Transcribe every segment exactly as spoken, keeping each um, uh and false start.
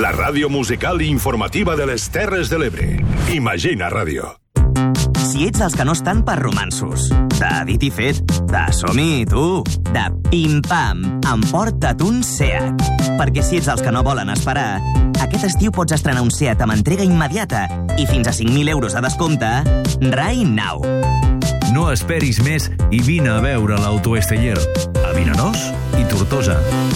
La ràdio musical i informativa de les Terres de l'Ebre. Imagina Ràdio. Si ets dels que no estan per romanços, de dit i fet, de som-hi, tu, de pim-pam, emporta't un SEAT. Perquè si ets dels que no volen esperar, aquest estiu pots estrenar un SEAT amb entrega immediata i fins a cinc mil euros de descompte right now. No esperis més i vine a veure l'Autoesteller a Vinaròs i Tortosa.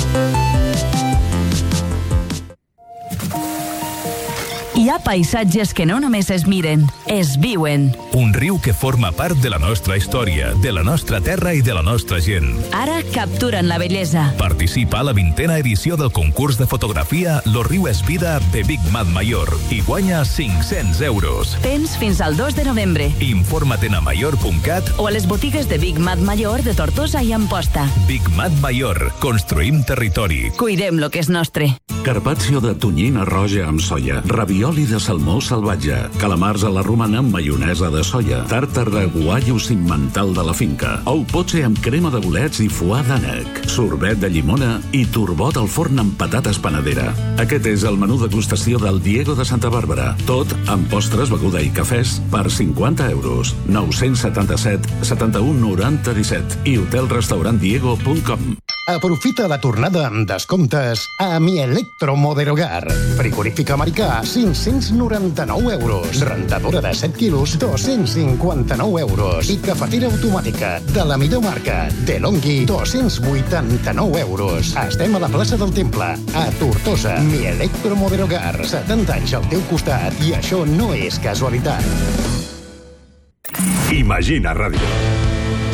Hi ha paisatges que no només es miren, es viuen. Un riu que forma part de la nostra història, de la nostra terra i de la nostra gent. Ara capturen la bellesa. Participa a la vintena edició del concurs de fotografia Lo riu és vida de Big Mat Mayor i guanya cinc-cents euros. Tens fins al dos de novembre. Informa't a mayor punt cat o a les botigues de Big Mat Mayor de Tortosa i Amposta. Big Mat Mayor. Construïm territori. Cuidem lo que és nostre. Carpaccio de tonyina roja amb soia, ravioli de salmó salvatge, calamars a la romana amb maionesa de soia, tàrtar de guaio cimental de la finca, ou potse amb crema de bolets i foie d'ànec, sorbet de llimona i turbot al forn amb patates panadera. Aquest és el menú degustació del Diego de Santa Bàrbara. Tot amb postres, beguda i cafès per cinquanta euros. nou-cents setanta-set setanta-u noranta disset i hotel restaurant diego punt com. Aprofita la tornada amb descomptes a Mi Electromoderogar. Frigorífic americà, cinc-cents noranta-nou euros. Rentadora de set quilos, dos-cents cinquanta-nou euros. I cafetera automàtica de la millor marca, DeLonghi, dos-cents vuitanta-nou euros. Estem a la plaça del Temple, a Tortosa. Mi Electromoderogar, setanta anys al teu costat, i això no és casualitat. Imagina Ràdio.